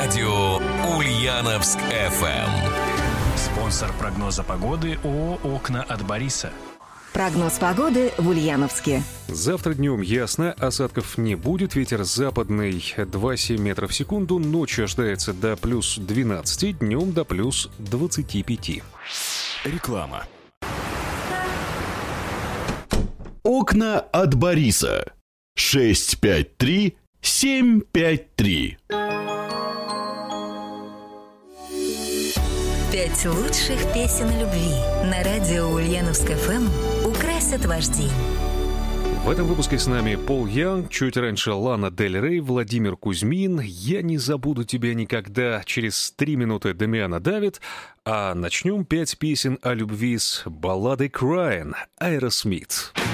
Радио Ульяновск FM. Спонсор прогноза погоды ООО «Окна от Бориса». Прогноз погоды в Ульяновске. Завтра днем ясно, осадков не будет, ветер западный 2,7 метров в секунду, ночью ожидается до плюс 12, днем до плюс 25. Реклама. Окна от Бориса. 653-753. 5 лучших песен о любви на радио Ульяновск ФМ украсят ваш день. В этом выпуске с нами Пол Янг, чуть раньше Лана Дель Рей, Владимир Кузьмин, «Я не забуду тебя никогда», через 3 минуты Дамиана Давид, а начнем 5 песен о любви с балладой «Crying» Aerosmith.